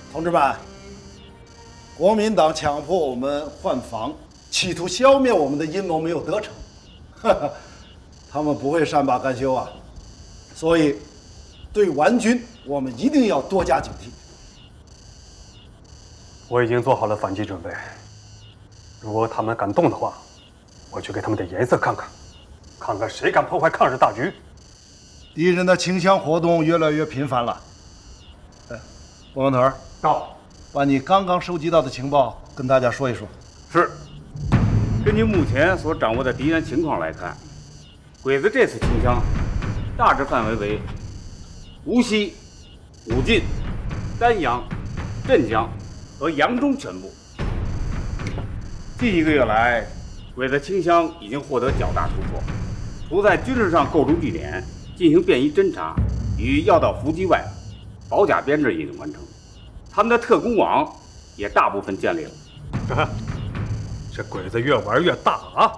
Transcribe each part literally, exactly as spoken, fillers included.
同志们，国民党强迫我们换防，企图消灭我们的阴谋没有得逞，哈哈，他们不会善罢甘休啊！所以，对顽军我们一定要多加警惕。 我已经做好了反击准备，如果他们敢动的话，我就给他们点颜色看看，看看谁敢破坏抗日大局。 敌人的清乡活动越来越频繁了。哎，王头儿， 到， 把你刚刚收集到的情报跟大家说一说。 是。根据目前所掌握的敌人情况来看，鬼子这次清乡大致范围为无锡、武进、丹阳、镇江和扬中全部。近一个月来，鬼子清乡已经获得较大突破，除在军事上构筑据点，进行便衣侦察与要道伏击外，保甲编制已经完成。他们的特工网也大部分建立了。 这鬼子越玩越大啊！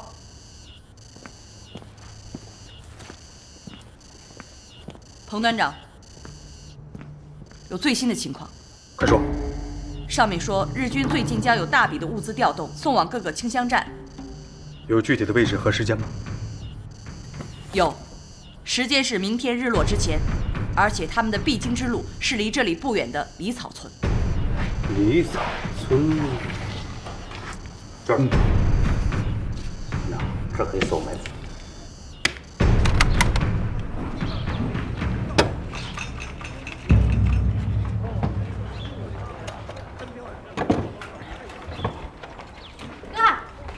彭团长，有最新的情况。 快说。 上面说日军最近将有大笔的物资调动，送往各个清乡站。 有具体的位置和时间吗？ 有，时间是明天日落之前，而且他们的必经之路是离这里不远的李草村。 李草村，这儿，那这可以收埋伏。